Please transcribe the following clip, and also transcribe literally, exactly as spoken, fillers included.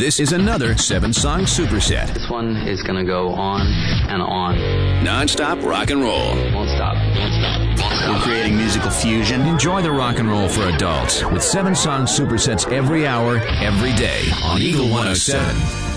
This is another seven-song superset. This one is going to go on and on. Non-stop rock and roll. Won't stop. Won't stop. Won't stop. We're creating musical fusion. Enjoy the rock and roll for adults with seven-song supersets every hour, every day on Eagle one oh seven.